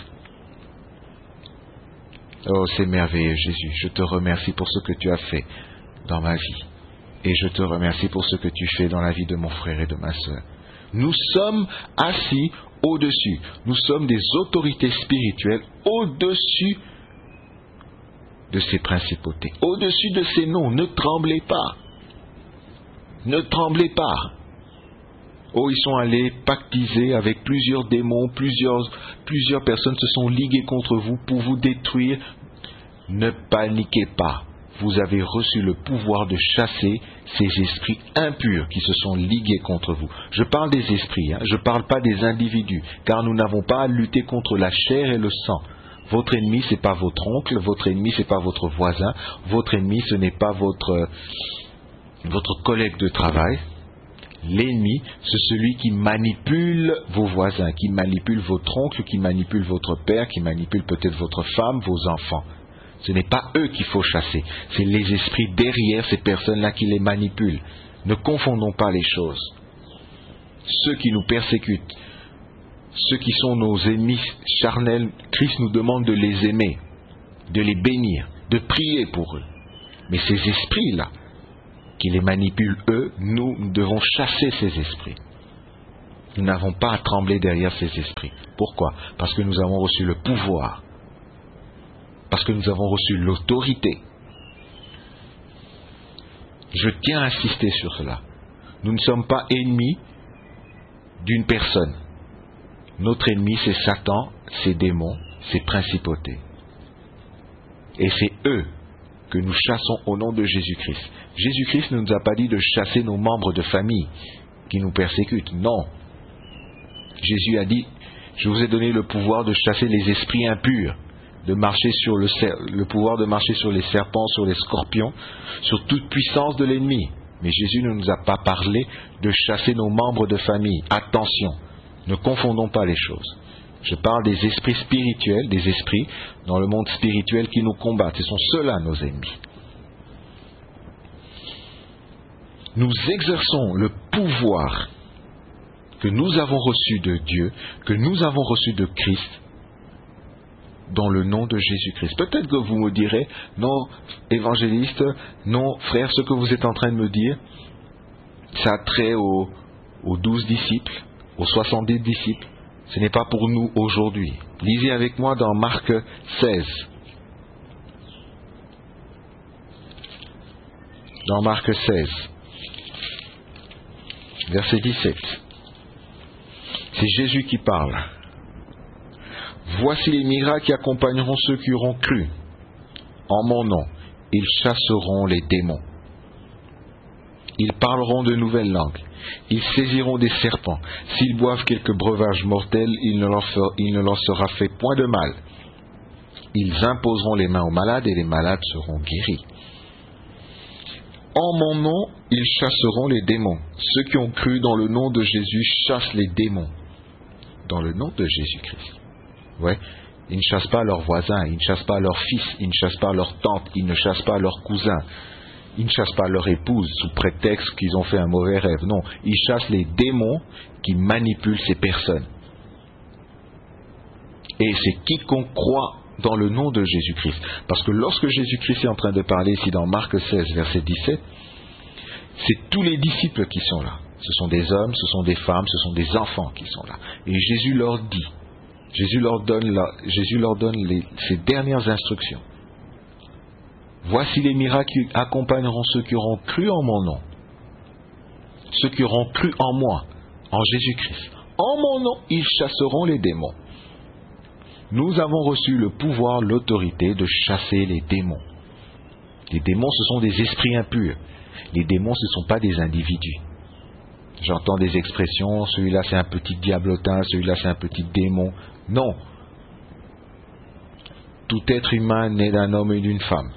Oh, c'est merveilleux, Jésus. Je te remercie pour ce que tu as fait dans ma vie. Et je te remercie pour ce que tu fais dans la vie de mon frère et de ma sœur. Nous sommes assis au-dessus. Nous sommes des autorités spirituelles au-dessus de ces principautés, au-dessus de ces noms. Ne tremblez pas. Ne tremblez pas. Oh, ils sont allés pactiser avec plusieurs démons, plusieurs personnes se sont liguées contre vous pour vous détruire. Ne paniquez pas. Vous avez reçu le pouvoir de chasser ces esprits impurs qui se sont ligués contre vous. Je parle des esprits, je ne parle pas des individus, car nous n'avons pas à lutter contre la chair et le sang. Votre ennemi, ce n'est pas votre oncle, votre ennemi, ce n'est pas votre voisin, votre ennemi, ce n'est pas votre collègue de travail. L'ennemi, c'est celui qui manipule vos voisins, qui manipule votre oncle, qui manipule votre père, qui manipule peut-être votre femme, vos enfants. Ce n'est pas eux qu'il faut chasser, c'est les esprits derrière ces personnes-là qui les manipulent. Ne confondons pas les choses. Ceux qui nous persécutent, ceux qui sont nos ennemis charnels, Christ nous demande de les aimer, de les bénir, de prier pour eux. Mais ces esprits-là, qui les manipulent eux, nous devons chasser ces esprits. Nous n'avons pas à trembler derrière ces esprits. Pourquoi? Parce que nous avons reçu le pouvoir. Parce que nous avons reçu l'autorité. Je tiens à insister sur cela. Nous ne sommes pas ennemis d'une personne. Notre ennemi, c'est Satan, ses démons, ses principautés. Et c'est eux que nous chassons au nom de Jésus-Christ. Jésus-Christ ne nous a pas dit de chasser nos membres de famille qui nous persécutent. Non. Jésus a dit, je vous ai donné le pouvoir de chasser les esprits impurs, de marcher sur le pouvoir de marcher sur les serpents, sur les scorpions, sur toute puissance de l'ennemi. Mais Jésus ne nous a pas parlé de chasser nos membres de famille. Attention, ne confondons pas les choses. Je parle des esprits spirituels, des esprits dans le monde spirituel qui nous combattent. Ce sont ceux-là nos ennemis. Nous exerçons le pouvoir que nous avons reçu de Dieu, que nous avons reçu de Christ, dans le nom de Jésus-Christ. Peut-être que vous me direz, non, évangéliste, non, frère, ce que vous êtes en train de me dire, ça a trait aux 12 disciples, aux 70 disciples. Ce n'est pas pour nous aujourd'hui. Lisez avec moi dans Marc 16. Dans Marc 16, verset 17. C'est Jésus qui parle. Voici les miracles qui accompagneront ceux qui auront cru. En mon nom, ils chasseront les démons. Ils parleront de nouvelles langues. Ils saisiront des serpents. S'ils boivent quelques breuvages mortels, il ne leur sera fait point de mal. Ils imposeront les mains aux malades et les malades seront guéris. En mon nom, ils chasseront les démons. Ceux qui ont cru dans le nom de Jésus chassent les démons. Dans le nom de Jésus-Christ. Ouais. Ils ne chassent pas leurs voisins, ils ne chassent pas leurs fils, ils ne chassent pas leurs tantes, ils ne chassent pas leurs cousins, ils ne chassent pas leur épouse sous prétexte qu'ils ont fait un mauvais rêve. Non, ils chassent les démons qui manipulent ces personnes. Et c'est quiconque croit dans le nom de Jésus-Christ. Parce que lorsque Jésus-Christ est en train de parler ici dans Marc 16, verset 17, c'est tous les disciples qui sont là. Ce sont des hommes, ce sont des femmes, ce sont des enfants qui sont là. Et Jésus leur dit, Jésus leur donne ses dernières instructions. Voici les miracles qui accompagneront ceux qui auront cru en mon nom. Ceux qui auront cru en moi, en Jésus-Christ. En mon nom, ils chasseront les démons. Nous avons reçu le pouvoir, l'autorité de chasser les démons. Les démons, ce sont des esprits impurs. Les démons, ce ne sont pas des individus. J'entends des expressions, celui-là c'est un petit diablotin, celui-là c'est un petit démon. Non. Tout être humain né d'un homme et d'une femme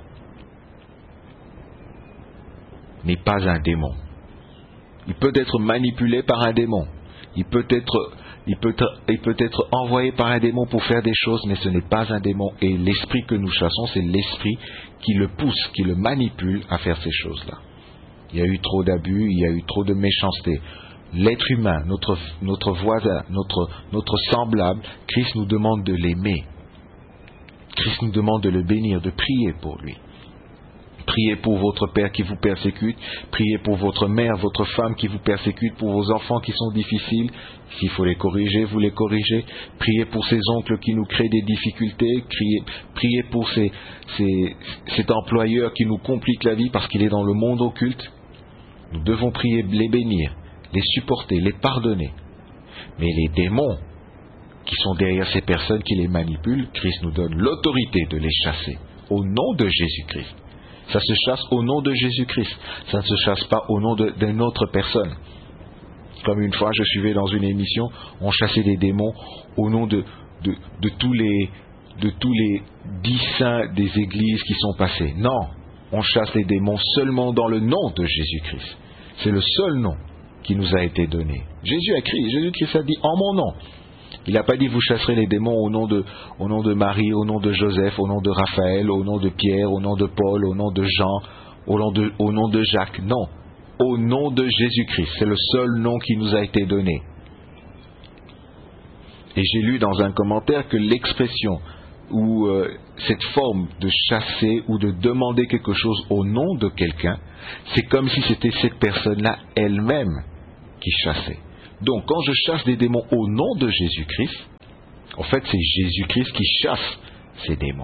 n'est pas un démon. Il peut être manipulé par un démon. Il peut être envoyé par un démon pour faire des choses, mais ce n'est pas un démon. Et l'esprit que nous chassons, c'est l'esprit qui le pousse, qui le manipule à faire ces choses-là. Il y a eu trop d'abus, il y a eu trop de méchanceté. L'être humain, notre voisin, notre semblable, Christ nous demande de l'aimer. Christ nous demande de le bénir, de prier pour lui. Priez pour votre père qui vous persécute, priez pour votre mère, votre femme qui vous persécute, pour vos enfants qui sont difficiles. S'il faut les corriger, vous les corrigez. Priez pour ces oncles qui nous créent des difficultés. Priez pour cet employeur qui nous complique la vie parce qu'il est dans le monde occulte. Nous devons prier, les bénir, les supporter, les pardonner. Mais les démons qui sont derrière ces personnes qui les manipulent, Christ nous donne l'autorité de les chasser au nom de Jésus-Christ. Ça se chasse au nom de Jésus-Christ. Ça ne se chasse pas au nom d'une autre personne. Comme une fois, je suivais dans une émission, on chassait des démons au nom de tous les 10 saints des églises qui sont passés. Non, on chasse les démons seulement dans le nom de Jésus-Christ. C'est le seul nom qui nous a été donné. Jésus-Christ a dit en mon nom. Il n'a pas dit vous chasserez les démons au nom de Marie, au nom de Joseph, au nom de Raphaël, au nom de Pierre, au nom de Paul, au nom de Jean, au nom de Jacques. Non, au nom de Jésus-Christ. C'est le seul nom qui nous a été donné. Et j'ai lu dans un commentaire que l'expression ou cette forme de chasser ou de demander quelque chose au nom de quelqu'un, c'est comme si c'était cette personne-là elle-même qui chassait. Donc quand je chasse des démons au nom de Jésus-Christ, en fait c'est Jésus-Christ qui chasse ces démons.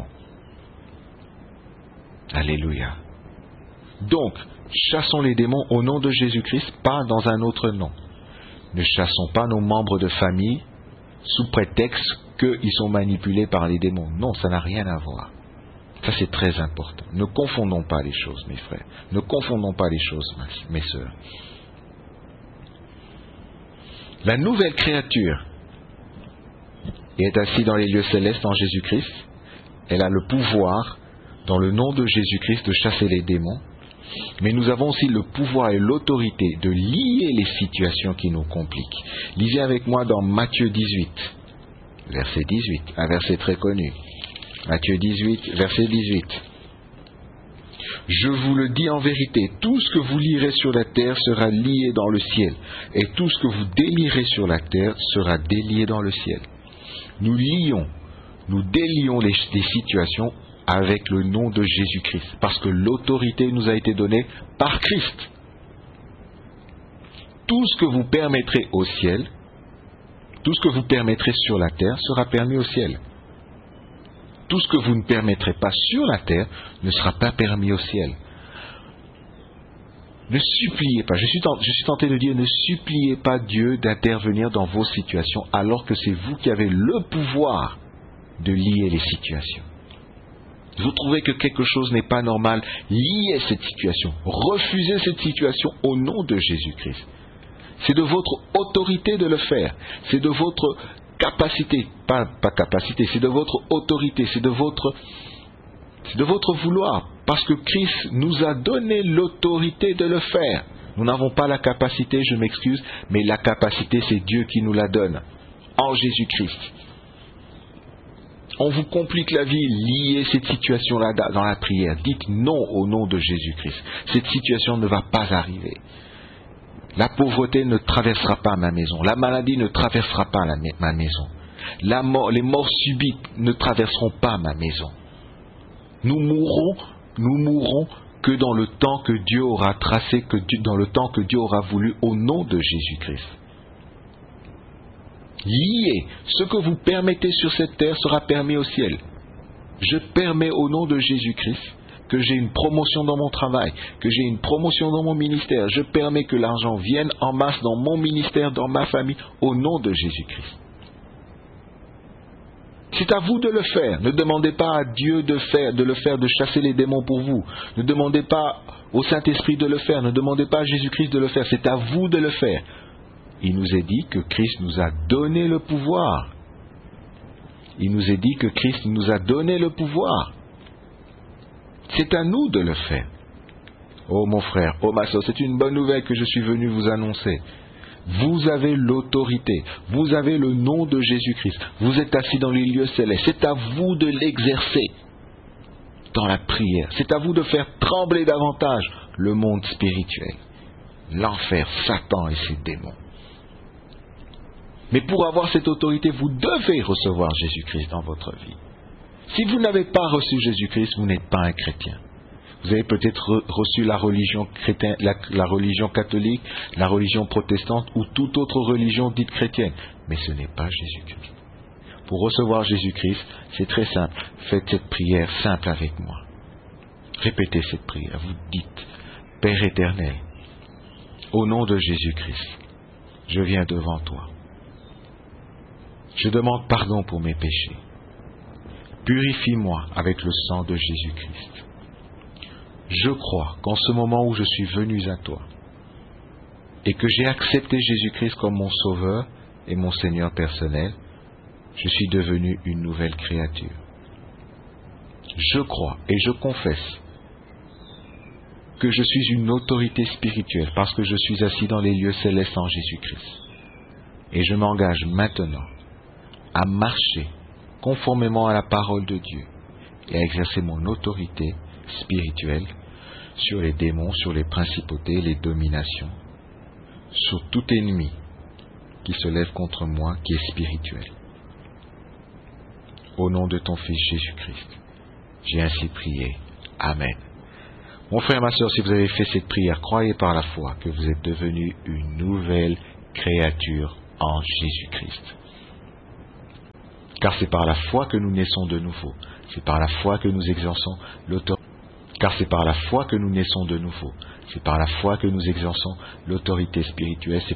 Alléluia. Donc, chassons les démons au nom de Jésus-Christ, pas dans un autre nom. Ne chassons pas nos membres de famille sous prétexte qu'ils sont manipulés par les démons. Non, ça n'a rien à voir. Ça, c'est très important. Ne confondons pas les choses, mes frères. Ne confondons pas les choses, mes sœurs. La nouvelle créature est assise dans les lieux célestes en Jésus-Christ. Elle a le pouvoir, dans le nom de Jésus-Christ, de chasser les démons. Mais nous avons aussi le pouvoir et l'autorité de lier les situations qui nous compliquent. Lisez avec moi dans Matthieu 18, verset 18, un verset très connu. Matthieu 18, verset 18. Je vous le dis en vérité, tout ce que vous lierez sur la terre sera lié dans le ciel, et tout ce que vous délierez sur la terre sera délié dans le ciel. Nous délions les situations avec le nom de Jésus-Christ, parce que l'autorité nous a été donnée par Christ. Tout ce que vous permettrez au ciel, tout ce que vous permettrez sur la terre sera permis au ciel. Tout ce que vous ne permettrez pas sur la terre ne sera pas permis au ciel. Ne suppliez pas, je suis tenté de dire, ne suppliez pas Dieu d'intervenir dans vos situations alors que c'est vous qui avez le pouvoir de lier les situations. Vous trouvez que quelque chose n'est pas normal, liez cette situation, refusez cette situation au nom de Jésus-Christ. C'est de votre autorité de le faire, c'est de votre capacité, pas capacité, c'est de votre autorité, c'est de votre vouloir, parce que Christ nous a donné l'autorité de le faire. Nous n'avons pas la capacité, je m'excuse, mais la capacité c'est Dieu qui nous la donne, en Jésus-Christ. On vous complique la vie, liez cette situation-là dans la prière. Dites non au nom de Jésus-Christ. Cette situation ne va pas arriver. La pauvreté ne traversera pas ma maison. La maladie ne traversera pas ma maison. Les morts subites ne traverseront pas ma maison. Nous mourrons que dans le temps que Dieu aura tracé, dans le temps que Dieu aura voulu, au nom de Jésus-Christ. Liez, ce que vous permettez sur cette terre sera permis au ciel. Je permets au nom de Jésus-Christ que j'ai une promotion dans mon travail, que j'ai une promotion dans mon ministère. Je permets que l'argent vienne en masse dans mon ministère, dans ma famille, au nom de Jésus-Christ. C'est à vous de le faire. Ne demandez pas à Dieu de le faire, de chasser les démons pour vous. Ne demandez pas au Saint-Esprit de le faire. Ne demandez pas à Jésus-Christ de le faire. C'est à vous de le faire. Il nous est dit que Christ nous a donné le pouvoir. Il nous est dit que Christ nous a donné le pouvoir. C'est à nous de le faire. Oh mon frère, oh ma soeur, c'est une bonne nouvelle que je suis venu vous annoncer. Vous avez l'autorité, vous avez le nom de Jésus-Christ, vous êtes assis dans les lieux célestes. C'est à vous de l'exercer dans la prière. C'est à vous de faire trembler davantage le monde spirituel, l'enfer, Satan et ses démons. Mais pour avoir cette autorité, vous devez recevoir Jésus-Christ dans votre vie. Si vous n'avez pas reçu Jésus-Christ, vous n'êtes pas un chrétien. Vous avez peut-être reçu la religion chrétienne, la religion catholique, la religion protestante ou toute autre religion dite chrétienne. Mais ce n'est pas Jésus-Christ. Pour recevoir Jésus-Christ, c'est très simple. Faites cette prière simple avec moi. Répétez cette prière. Vous dites, Père éternel, au nom de Jésus-Christ, je viens devant toi. Je demande pardon pour mes péchés. Purifie-moi avec le sang de Jésus-Christ. Je crois qu'en ce moment où je suis venu à toi et que j'ai accepté Jésus-Christ comme mon Sauveur et mon Seigneur personnel, je suis devenu une nouvelle créature. Je crois et je confesse que je suis une autorité spirituelle parce que je suis assis dans les lieux célestes en Jésus-Christ. Et je m'engage maintenant à marcher conformément à la parole de Dieu et à exercer mon autorité spirituelle sur les démons, sur les principautés, les dominations, sur tout ennemi qui se lève contre moi, qui est spirituel. Au nom de ton Fils Jésus-Christ, j'ai ainsi prié. Amen. Mon frère, ma sœur, si vous avez fait cette prière, croyez par la foi que vous êtes devenu une nouvelle créature en Jésus-Christ. Car c'est par la foi que nous naissons de nouveau. C'est par la foi que nous exerçons l'autorité. Car c'est par la foi que nous naissons de nouveau. C'est par la foi que nous exerçons l'autorité spirituelle.